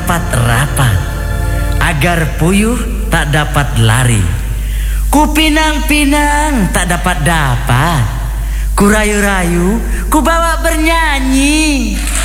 rapat-rapat, agar puyuh tak dapat lari. Ku pinang-pinang tak dapat, ku rayu-rayu, ku bawa bernyanyi.